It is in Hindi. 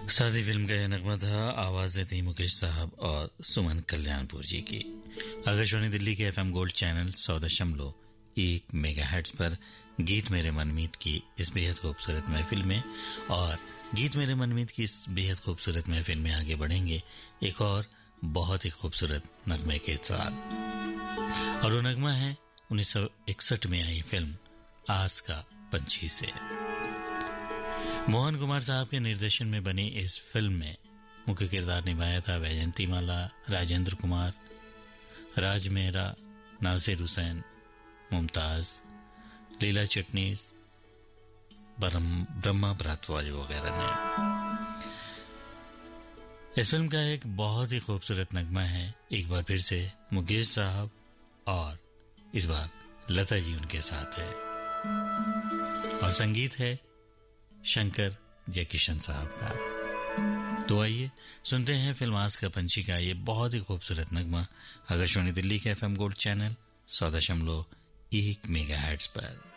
शादी फिल्म का यह नगमा था। आवाजें थी मुकेश साहब और सुमन कल्याणपुर जी की। आकाशवाणी दिल्ली के एफएम गोल्ड चैनल 100.1 मेगाहर्ट्ज पर गीत मेरे मनमीत की इस बेहद खूबसूरत महफिल में, और गीत मेरे मनमीत की इस बेहद खूबसूरत महफिल में आगे बढ़ेंगे एक और बहुत ही खूबसूरत नगमे के साथ। और वो नगमा है 1961 में आई फिल्म आस का पंछी से। मोहन कुमार साहब के निर्देशन में बनी इस फिल्म में मुख्य किरदार निभाया था वैजयंती माला, राजेंद्र कुमार, राज मेहरा, नासिर हुसैन, मुमताज, लीला चिटनीस, ब्रह्मा भारद्वाज वगैरह ने। इस फिल्म का एक बहुत ही खूबसूरत नगमा है। एक बार फिर से मुकेश साहब और इस बार लता जी उनके साथ है, और संगीत है शंकर जयकिशन साहब का। तो आइए सुनते हैं फिल्म आस का पंछी का ये बहुत ही खूबसूरत नगमा आकाशवाणी दिल्ली के एफएम गोल्ड चैनल 100.1 मेगाहर्ट्ज पर।